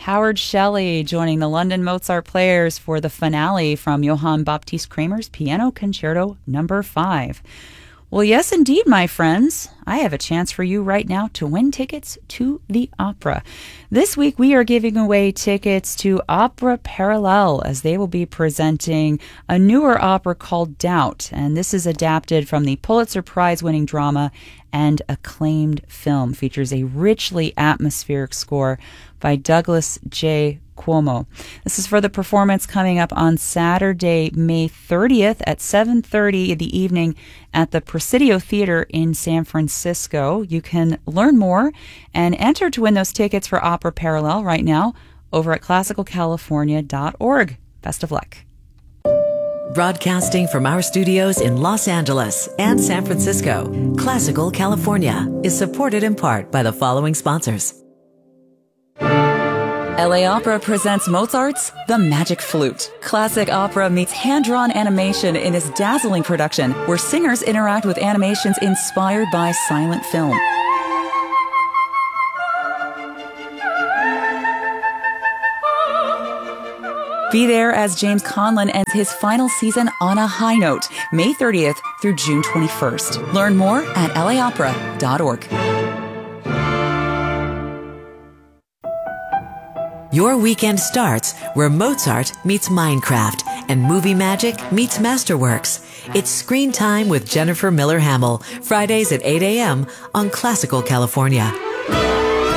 Howard Shelley joining the London Mozart Players for the finale from Johann Baptist Kramer's Piano Concerto No. 5. Well, yes, indeed, my friends. I have a chance for you right now to win tickets to the opera. This week, we are giving away tickets to Opera Parallel as they will be presenting a newer opera called Doubt. And this is adapted from the Pulitzer Prize-winning drama and acclaimed film. Features a richly atmospheric score by Douglas J. Cuomo. This is for the performance coming up on Saturday, May 30th at 7:30 in the evening at the Presidio Theater in San Francisco. You can learn more and enter to win those tickets for Opera Parallel right now over at classicalcalifornia.org. Best of luck. Broadcasting from our studios in Los Angeles and San Francisco, Classical California is supported in part by the following sponsors. LA Opera presents Mozart's The Magic Flute. Classic opera meets hand-drawn animation in this dazzling production where singers interact with animations inspired by silent film. Be there as James Conlon ends his final season on a high note, May 30th through June 21st. Learn more at laopera.org. Your weekend starts where Mozart meets Minecraft and movie magic meets Masterworks. It's Screen Time with Jennifer Miller Hamill, Fridays at 8 a.m. on Classical California.